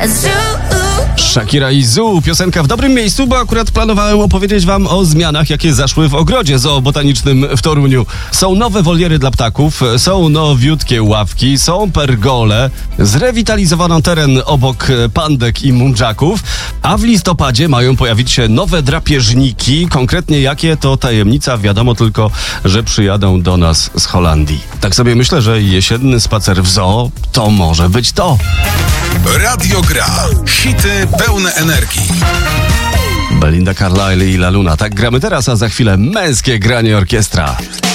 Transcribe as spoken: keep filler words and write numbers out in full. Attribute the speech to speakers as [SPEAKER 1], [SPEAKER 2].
[SPEAKER 1] Shakira i Zoo, piosenka w dobrym miejscu, bo akurat planowałem opowiedzieć wam o zmianach, jakie zaszły w ogrodzie zoobotanicznym w Toruniu. Są nowe woliery dla ptaków, są nowiutkie ławki, są pergole, zrewitalizowano teren obok pandek i mundżaków, a w listopadzie mają pojawić się nowe drapieżniki. Konkretnie jakie, to tajemnica, wiadomo tylko, że przyjadą do nas z Holandii. Tak sobie myślę, że jesienny spacer w zoo to może być to.
[SPEAKER 2] Radio Gra. Hity pełne energii.
[SPEAKER 1] Belinda Carlisle i La Luna. Tak gramy teraz, a za chwilę męskie granie orkiestra.